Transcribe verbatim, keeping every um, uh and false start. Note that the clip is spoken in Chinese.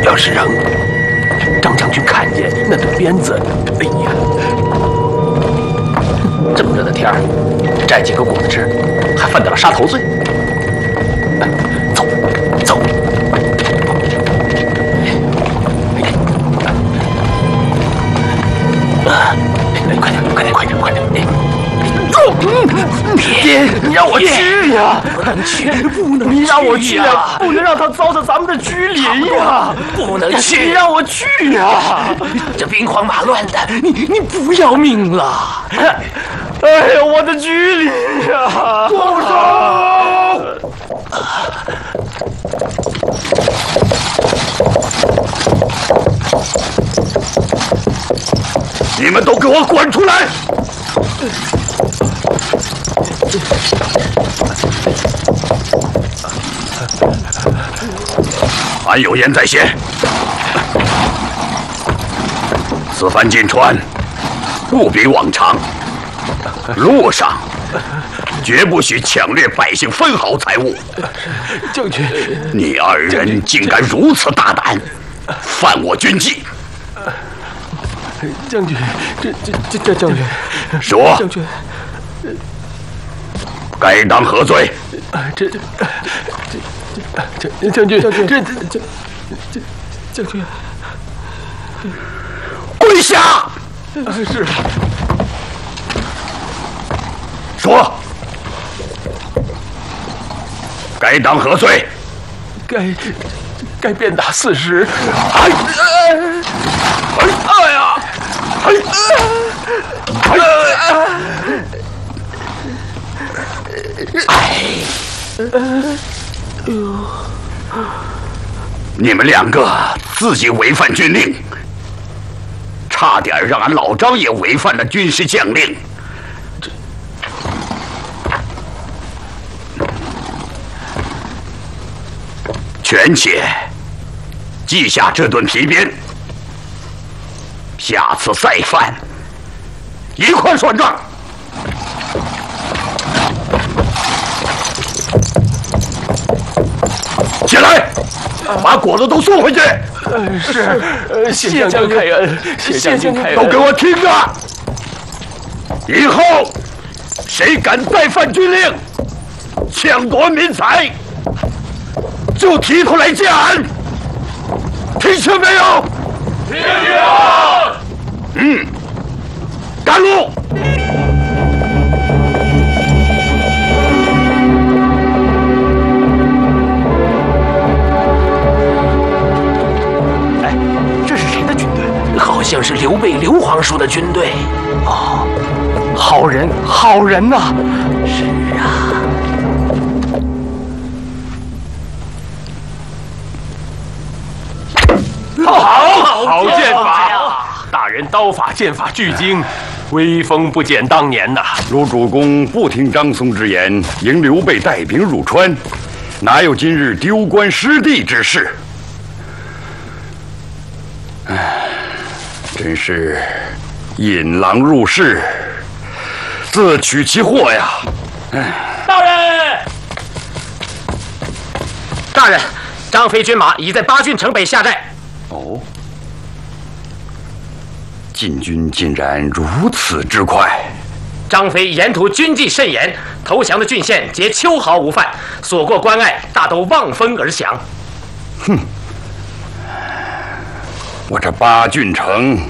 要是让张将军看见那对鞭子，哎呀，这么热的天儿，摘几个果子吃，还犯得了杀头罪。走，走。啊，快点，快点，快点，快点！走！爹，你让我去呀！不能去，不能！你让我去呀！不能让他遭着咱们的拘留呀！不能去！你让我去呀！这兵荒马乱的，你你不要命了？哎呀，我的居里呀！住手！你们都给我滚出来！俺有言在先，此番进川，不比往常。路上绝不许抢掠百姓分毫财物。将军，你二人竟敢如此大胆，犯我军纪！将军，这这这这将军，说，将军，该当何罪？这这这这将军，将军，这这这这将军，跪下！是。说，该当何罪？该该鞭打四十。哎哎哎呀！哎哎哎！你们两个自己违反军令，差点让俺老张也违反了军事将令。权且记下这顿皮鞭，下次再犯，一块算账。起来，把果子都送回去。呃，是，呃，谢将军开恩，谢将军开恩。都给我听着，以后谁敢再犯军令，抢夺民财，就提出来见俺，听清没有？听清。嗯，赶路。哎，这是谁的军队？好像是刘备刘皇叔的军队。哦，好人，好人呐！是啊。好，好剑法！大人刀法剑法俱精，威风不减当年呐。 如主公不听张松之言，迎刘备带兵入川，哪有今日丢官失地之事？唉，真是引狼入室，自取其祸呀！唉， 大人，大人，张飞军马已在八郡城北下寨。 哦，晋军竟然如此之快！ 张飞沿途军纪甚严，投降的郡县皆秋毫无犯，所过关隘大都望风而降。 哼，我这八郡城